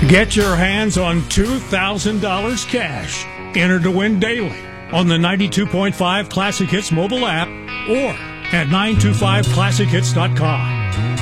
Get your hands on $2,000 cash. Enter to win daily on the 92.5 Classic Hits mobile app or at 925classichits.com.